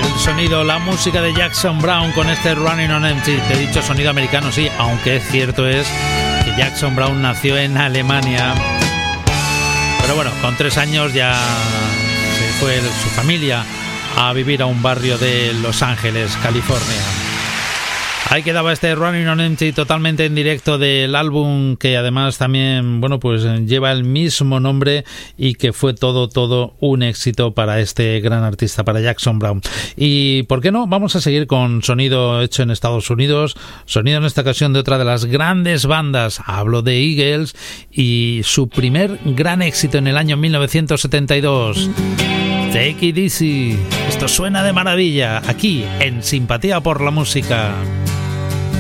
sonido, la música de Jackson Browne con este Running on Empty. Te he dicho sonido americano, sí, aunque cierto es que Jackson Browne nació en Alemania. Pero bueno, con 3 años ya se fue su familia a vivir a un barrio de Los Ángeles, California. Ahí quedaba este Running on Empty totalmente en directo del álbum que además también, bueno, pues lleva el mismo nombre y que fue todo un éxito para este gran artista, para Jackson Browne. Y ¿por qué no? Vamos a seguir con sonido hecho en Estados Unidos, sonido en esta ocasión de otra de las grandes bandas. Hablo de Eagles y su primer gran éxito en el año 1972. Take It Easy. Esto suena de maravilla aquí en Simpatía por la Música.